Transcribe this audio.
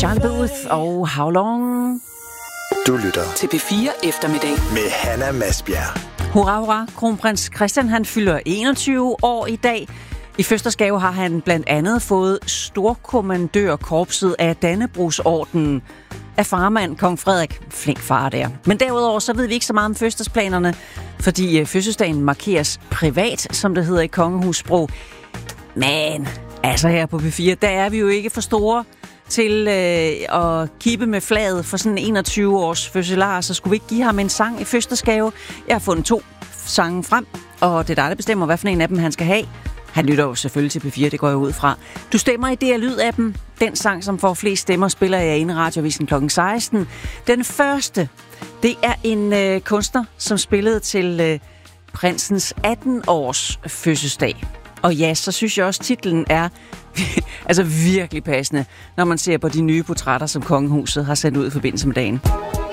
John Booth og How Long. Du lytter til P4 Eftermiddag med Hanna Masbjerg. Hurra, hurra. Kronprins Christian, han fylder 21 år i dag. I fødselsdagsgave har han blandt andet fået storkommandørkorpset af Dannebrogsordenen af farmand Kong Frederik. Flink far der. Men derudover så ved vi ikke så meget om fødselsdagsplanerne, fordi fødselsdagen markeres privat, som det hedder i kongehusssprog. Men altså her på P4, der er vi jo ikke for store til at kippe med flaget for sådan en 21-års fødselar, så skulle vi ikke give ham en sang i fødselsdagsgave. Jeg har fundet 2 sange frem, og det er dig, der bestemmer, hvad for en af dem han skal have. Han lytter jo selvfølgelig til P4, det går jeg ud fra. Du stemmer i DR Lyd-appen. Den sang, som får flest stemmer, spiller jeg inde i Radioavisen kl. 16. Den første, det er en kunstner, som spillede til prinsens 18-års fødselsdag. Og ja, så synes jeg også, titlen er altså virkelig passende, når man ser på de nye portrætter, som kongehuset har sendt ud i forbindelse med dagen.